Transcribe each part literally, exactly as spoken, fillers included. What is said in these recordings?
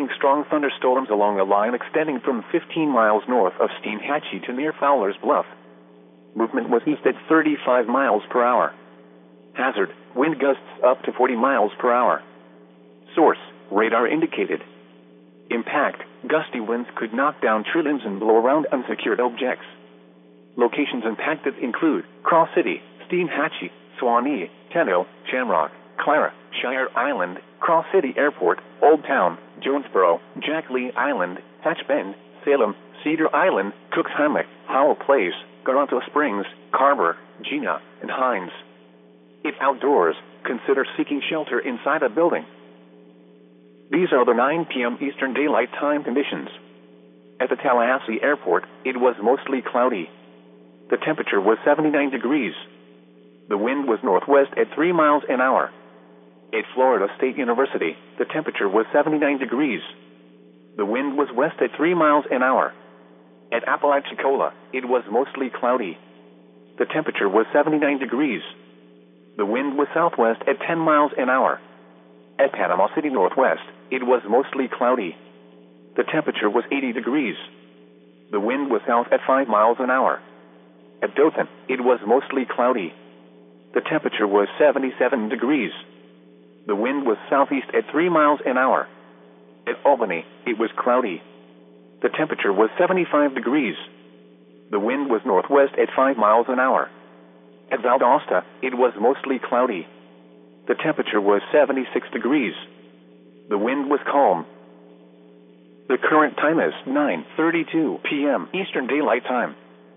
including strong thunderstorms along a line extending from fifteen miles north of Steinhatchee to near Fowler's Bluff. Movement was east at thirty-five miles per hour. Hazard, wind gusts up to forty miles per hour. Source, radar indicated. Impact, gusty winds could knock down tree limbs and blow around unsecured objects. Locations impacted include Cross City, Steinhatchee, Suwanee, Tenno, Shamrock, Clara, Shire Island, Cross City Airport, Old Town, Jonesboro, Jack Lee Island, Hatch Bend, Salem, Cedar Island, Cooks Hammock, Howell Place, Garanto Springs, Carver, Gina, and Hines. If outdoors, consider seeking shelter inside a building. These are the nine p m Eastern Daylight Time conditions. At the Tallahassee Airport, it was mostly cloudy. The temperature was seventy-nine degrees. The wind was northwest at three miles an hour. At Florida State University, the temperature was seventy-nine degrees. The wind was west at three miles an hour. At Apalachicola, it was mostly cloudy. The temperature was seventy-nine degrees. The wind was southwest at ten miles an hour. At Panama City Northwest, it was mostly cloudy. The temperature was eighty degrees. The wind was south at five miles an hour. At Dothan, it was mostly cloudy. The temperature was seventy-seven degrees. The wind was southeast at three miles an hour. At Albany, it was cloudy. The temperature was seventy-five degrees. The wind was northwest at five miles an hour. At Valdosta, it was mostly cloudy. The temperature was seventy-six degrees. The wind was calm. The current time is nine thirty-two p m Eastern Daylight Time.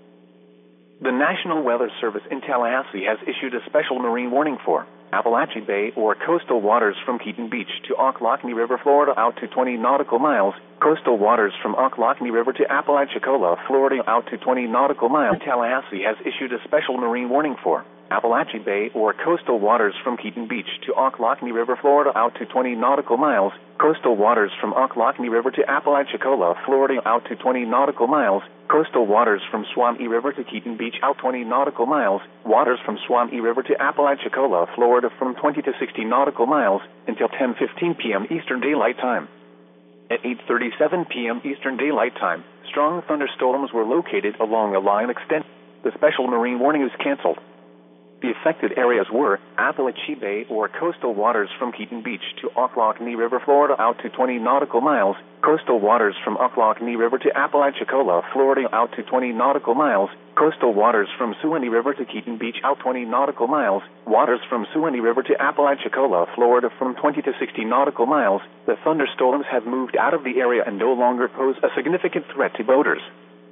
The National Weather Service in Tallahassee has issued a special marine warning for Appalachia Bay or coastal waters from Keaton Beach to Ocklawahnee River, Florida out to twenty nautical miles, coastal waters from Ocklawahnee River to Apalachicola, Florida out to twenty nautical miles. Tallahassee has issued a special marine warning for Appalachia Bay or coastal waters from Keaton Beach to Ocklawahnee River, Florida out to twenty nautical miles, coastal waters from Ocklawahnee River to Apalachicola, Florida out to twenty nautical miles, coastal waters from Suwanee River to Keaton Beach out twenty nautical miles, waters from Suwanee River to Apalachicola, Florida from twenty to sixty nautical miles, until ten fifteen p m Eastern Daylight Time. At eight thirty-seven p m Eastern Daylight Time, strong thunderstorms were located along a line extent. The special marine warning is canceled. The affected areas were Appalachia Bay or coastal waters from Keaton Beach to Ocklawahnee River, Florida out to twenty nautical miles, coastal waters from Ocklawahnee River to Apalachicola, Florida out to twenty nautical miles, coastal waters from Suwanee River to Keaton Beach out twenty nautical miles, waters from Suwanee River to Apalachicola, Florida from twenty to sixty nautical miles. The thunderstorms have moved out of the area and no longer pose a significant threat to boaters.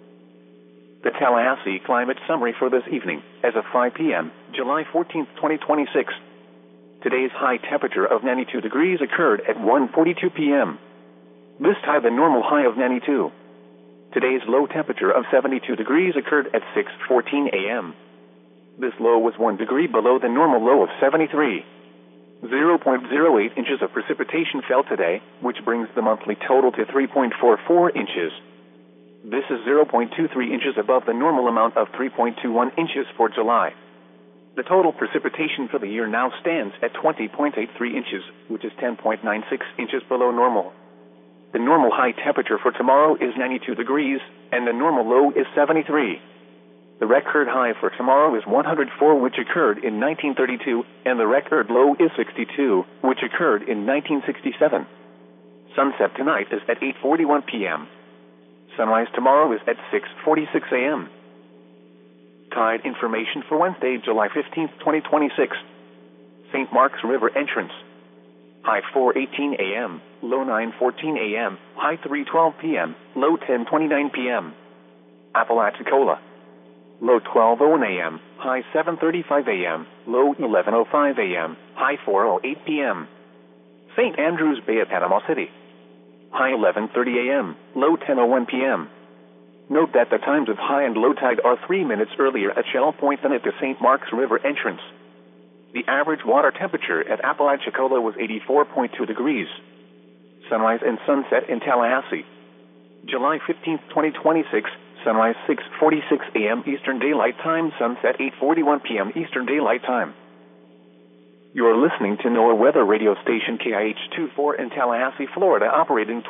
The Tallahassee Climate Summary for this evening, as of five p m, July fourteenth, twenty twenty-six. Today's high temperature of ninety-two degrees occurred at one forty-two p m This tied the normal high of ninety-two. Today's low temperature of seventy-two degrees occurred at six fourteen a m This low was one degree below the normal low of seventy-three. zero point zero eight inches of precipitation fell today, which brings the monthly total to three point four four inches. This is zero point two three inches above the normal amount of three point two one inches for July. The total precipitation for the year now stands at twenty point eight three inches, which is ten point nine six inches below normal. The normal high temperature for tomorrow is ninety-two degrees, and the normal low is seventy-three. The record high for tomorrow is one hundred four, which occurred in nineteen thirty-two, and the record low is sixty-two, which occurred in nineteen sixty-seven. Sunset tonight is at eight forty-one p m Sunrise tomorrow is at six forty-six a m Tide information for Wednesday, July fifteenth, twenty twenty-six. Saint Mark's River entrance. High four eighteen a m, low nine fourteen a m, high three twelve p m, low ten twenty-nine p m Apalachicola. Low twelve oh one a m, high seven thirty-five a m, low eleven oh five a m, high four oh eight p m Saint Andrews Bay at Panama City. High eleven thirty a m, low ten oh one p m Note that the times of high and low tide are three minutes earlier at Shell Point than at the Saint Mark's River entrance. The average water temperature at Apalachicola was eighty-four point two degrees. Sunrise and sunset in Tallahassee. July fifteenth, twenty twenty-six, sunrise six forty-six a m Eastern Daylight Time, sunset eight forty-one p m Eastern Daylight Time. You are listening to NOAA Weather Radio Station K I H twenty-four in Tallahassee, Florida, operating